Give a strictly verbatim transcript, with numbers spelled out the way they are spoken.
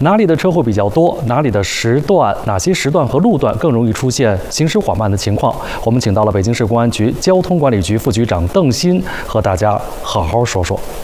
哪里的车会比较多？哪里的时段？哪些时段和路段更容易出现行驶缓慢的情况？我们请到了北京市公安局交通管理局副局长邓鑫，和大家好好说说。